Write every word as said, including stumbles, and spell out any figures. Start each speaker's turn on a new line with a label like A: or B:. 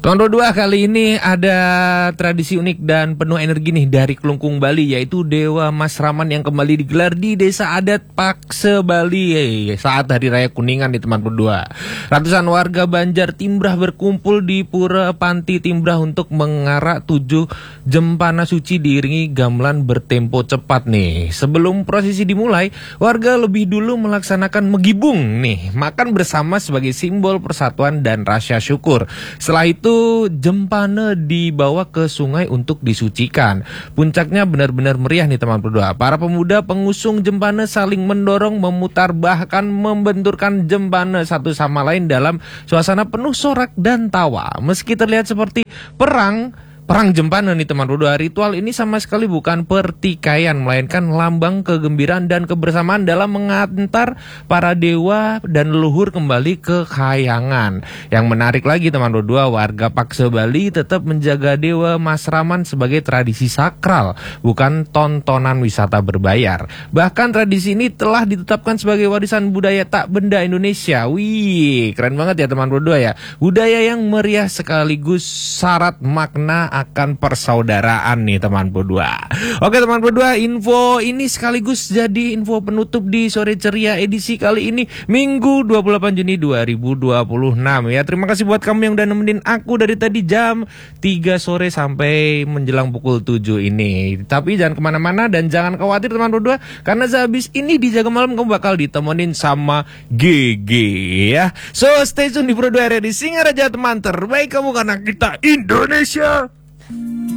A: Tahun dua kali ini ada tradisi unik dan penuh energi nih dari Kelungkung Bali, yaitu Dewa Masraman yang kembali digelar di Desa Adat Pakse Bali eh, saat Hari Raya Kuningan di teman berdua. Ratusan warga Banjar Timbrah berkumpul di Pura Panti Timbrah untuk mengarak tujuh jempana suci diiringi gamelan bertempo cepat nih. Sebelum prosesi dimulai, warga lebih dulu melaksanakan megibung nih, makan bersama sebagai simbol persatuan dan rasa syukur. Setelah itu jempana dibawa ke sungai untuk disucikan. Puncaknya benar-benar meriah nih teman berdua. Para pemuda pengusung jempana saling mendorong, memutar, bahkan membenturkan jempana satu sama lain dalam suasana penuh sorak dan tawa. Meski terlihat seperti perang Perang jempana nih teman berdua, ritual ini sama sekali bukan pertikaian, melainkan lambang kegembiraan dan kebersamaan dalam mengantar para dewa dan leluhur kembali ke kayangan. Yang menarik lagi teman berdua, warga Pakse Bali tetap menjaga Dewa Masraman sebagai tradisi sakral, bukan tontonan wisata berbayar. Bahkan tradisi ini telah ditetapkan sebagai warisan budaya tak benda Indonesia. Wih, keren banget ya teman berdua ya. Budaya yang meriah sekaligus syarat makna akan persaudaraan nih teman berdua. Oke teman berdua, info ini sekaligus jadi info penutup di Sore Ceria edisi kali ini Minggu dua puluh delapan Juni dua ribu dua puluh enam ya. Terima kasih buat kamu yang udah nemenin aku dari tadi jam tiga sore sampai menjelang pukul tujuh ini. Tapi jangan kemana-mana dan jangan khawatir teman berdua, karena sehabis ini di Jaga Malam kamu bakal ditemenin sama G G ya. So stay tune di Pro dua R di Singaraja, teman terbaik kamu, karena kita Indonesia.